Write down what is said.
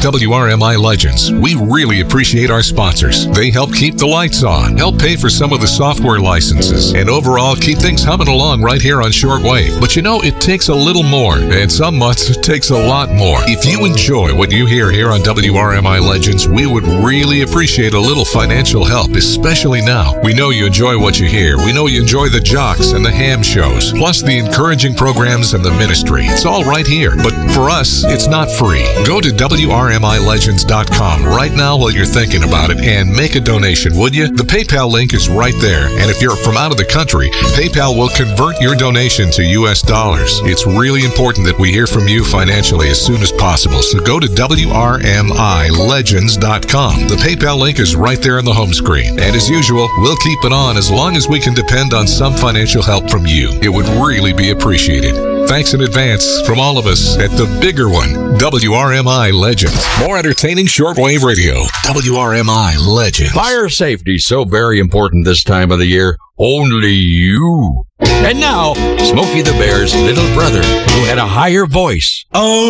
WRMI Legends, we really appreciate our sponsors. They help keep the lights on, help pay for some of the software licenses, and overall keep things humming along right here on shortwave. But you know, it takes a little more, and some months it takes a lot more. If you enjoy what you hear here on WRMI Legends, we would really appreciate a little financial help, especially now. We know you enjoy what you hear. We know you enjoy the jocks and the ham shows, plus the encouraging programs and the ministry. It's all right here. But for us, it's not free. Go to WRMILegends.com right now while you're thinking about it and make a donation, would you? The PayPal link is right there. And if you're from out of the country, PayPal will convert your donation to U.S. dollars. It's really important that we hear from you financially as soon as possible. So go to WRMILegends.com. The PayPal link is right there on the home screen. And as usual, we'll keep it on as long as we can depend on some financial help from you. It would really be appreciated. Thanks in advance from all of us at the bigger one, WRMI Legends. More entertaining shortwave radio, WRMI Legends. Fire safety, so very important this time of the year. Only you. And now, Smokey the Bear's little brother, who had a higher voice. Oh.